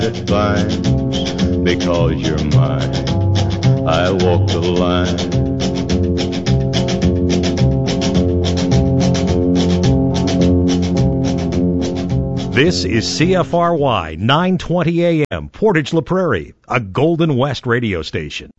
It binds because you're mine. I walk the line. This is CFRY 920 AM, Portage La Prairie, a Golden West radio station.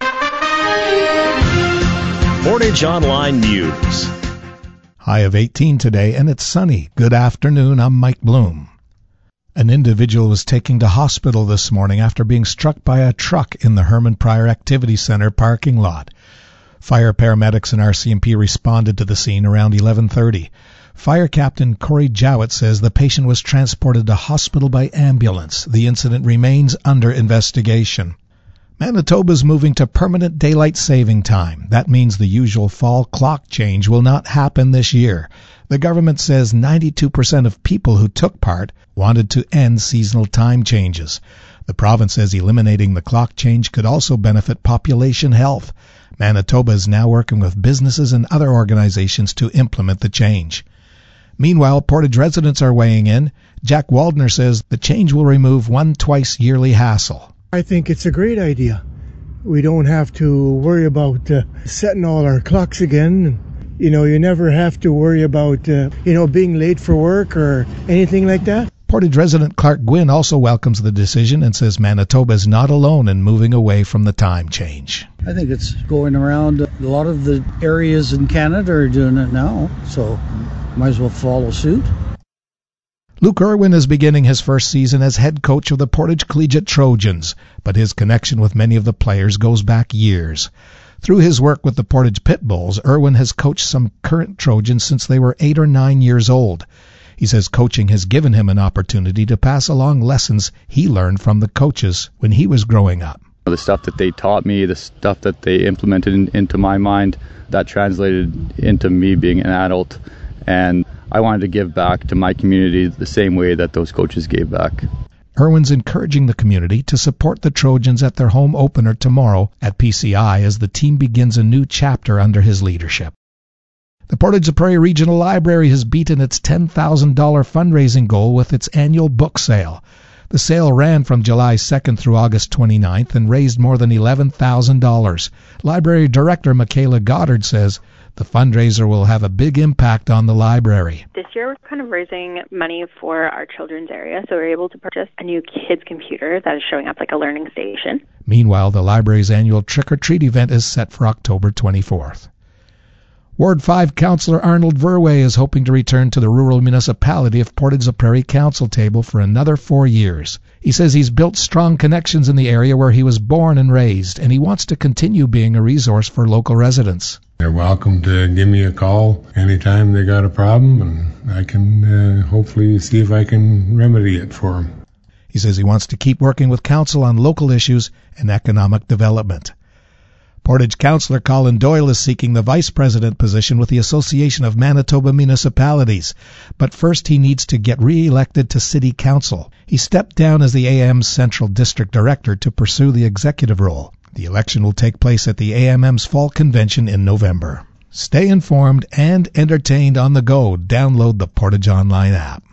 Portage Online News. High of 18 today, and it's sunny. Good afternoon, I'm Mike Bloom. An individual was taken to hospital this morning after being struck by a truck in the Herman Pryor Activity Center parking lot. Fire paramedics and RCMP responded to the scene around 11:30. Fire Captain Corey Jowett says the patient was transported to hospital by ambulance. The incident remains under investigation. Manitoba is moving to permanent daylight saving time. That means the usual fall clock change will not happen this year. The government says 92% of people who took part wanted to end seasonal time changes. The province says eliminating the clock change could also benefit population health. Manitoba is now working with businesses and other organizations to implement the change. Meanwhile, Portage residents are weighing in. Jack Waldner says the change will remove one twice-yearly hassle. I think it's a great idea. We don't have to worry about setting all our clocks again. You know, you never have to worry about, being late for work or anything like that. Portage resident Clark Gwynn also welcomes the decision and says Manitoba is not alone in moving away from the time change. I think it's going around. A lot of the areas in Canada are doing it now, so might as well follow suit. Luke Irwin is beginning his first season as head coach of the Portage Collegiate Trojans, but his connection with many of the players goes back years. Through his work with the Portage Pitbulls, Irwin has coached some current Trojans since they were 8 or 9 years old. He says coaching has given him an opportunity to pass along lessons he learned from the coaches when he was growing up. The stuff that they taught me, the stuff that they implemented into my mind, that translated into me being an adult. And I wanted to give back to my community the same way that those coaches gave back. Irwin's encouraging the community to support the Trojans at their home opener tomorrow at PCI as the team begins a new chapter under his leadership. The Portage La Prairie Regional Library has beaten its $10,000 fundraising goal with its annual book sale. The sale ran from July 2nd through August 29th and raised more than $11,000. Library Director Michaela Goddard says the fundraiser will have a big impact on the library. This year we're kind of raising money for our children's area, so we're able to purchase a new kids computer that is showing up like a learning station. Meanwhile, the library's annual trick-or-treat event is set for October 24th. Ward 5 Councillor Arnold Verwey is hoping to return to the rural municipality of Portage La Prairie Council table for another 4 years. He says he's built strong connections in the area where he was born and raised, and he wants to continue being a resource for local residents. They're welcome to give me a call anytime they got a problem, and I can hopefully see if I can remedy it for them. He says he wants to keep working with council on local issues and economic development. Portage Councillor Colin Doyle is seeking the Vice President position with the Association of Manitoba Municipalities, but first he needs to get re-elected to City Council. He stepped down as the AM's Central District Director to pursue the executive role. The election will take place at the AMM's Fall Convention in November. Stay informed and entertained on the go. Download the Portage Online app.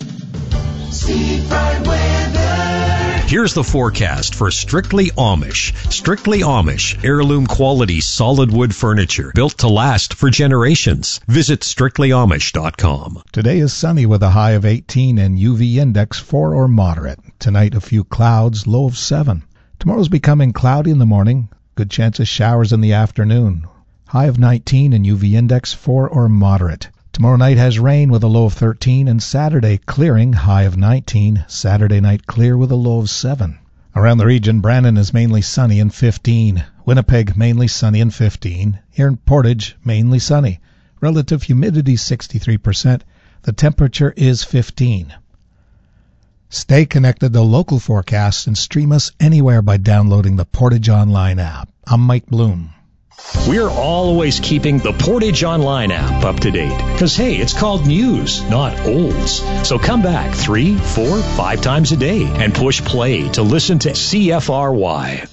Here's the forecast for Strictly Amish. Strictly Amish, heirloom quality solid wood furniture built to last for generations. Visit strictlyamish.com. Today is sunny with a high of 18 and UV index 4 or moderate. Tonight a few clouds, low of 7. Tomorrow's becoming cloudy in the morning. Good chance of showers in the afternoon. High of 19 and UV index 4 or moderate. Tomorrow night has rain with a low of 13, and Saturday clearing, high of 19. Saturday night clear with a low of 7. Around the region, Brandon is mainly sunny and 15. Winnipeg, mainly sunny and 15. Here in Portage, mainly sunny. Relative humidity 63%. The temperature is 15. Stay connected to local forecasts and stream us anywhere by downloading the Portage Online app. I'm Mike Bloom. We're always keeping the Portage Online app up to date. Because, hey, it's called news, not olds. So come back 3, 4, 5 times a day and push play to listen to CFRY.